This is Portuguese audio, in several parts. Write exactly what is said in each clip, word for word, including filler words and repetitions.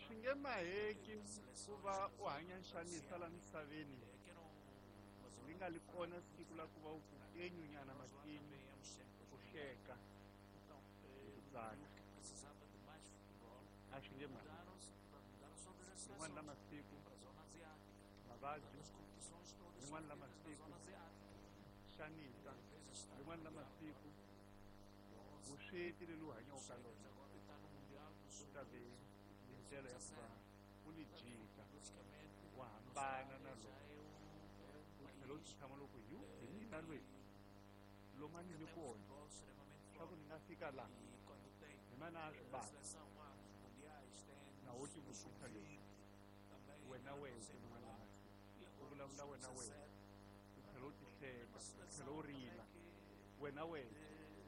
swi nge maheki ku va u hanya nxanisa laha misaveni li nga li kona siku la ku va u ku kenyunyana matini ku hleka hi ku tsaka a swi nge maheki rin'wana la masiku mavabyi rin'wana la masiku xanisa rin'wana la masiku vusweti leli u hanyaka ka lona ku ta ve hi ndlela ya ku va u ni jika wa hambana na lona u tlhela u tshama loko hi hi mina lweyi lomu a ni ni kona swa ku ni nga fika laha hi mana a swi baka na wo ti vutisa leswi wena wese rin'wana la masiku u vulavula wena wese u tlhela u ti hleka u tlhela u rila wena wese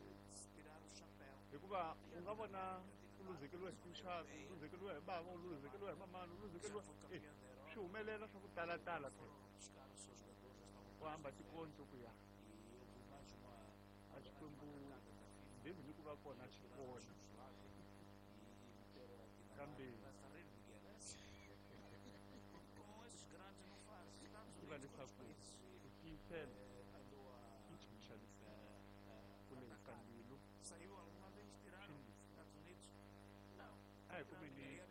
hikuva u nga vona u luzekeliwa hi tinxaka u luzekeliwa hi bava u luzekeliwa hi mamana u luzekeliwa eh swi humelela swa ku talatala phela u hamba tikonto ku ya a xikwembu ndeni ni ku va kona a xi kona kambe va leswaku ku tiyisela i xilo xa leswi ku lehisa mbilu swi ndlisa a hi kumeni